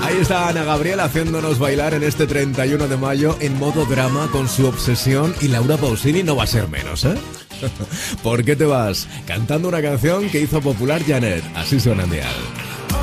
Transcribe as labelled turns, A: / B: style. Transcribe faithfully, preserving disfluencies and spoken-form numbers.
A: Ahí está Ana Gabriel haciéndonos bailar en este treinta y uno de mayo en modo drama con su obsesión, y Laura Pausini no va a ser menos, ¿eh? ¿Por qué te vas? Cantando una canción que hizo popular Janet. Así suena en Dial.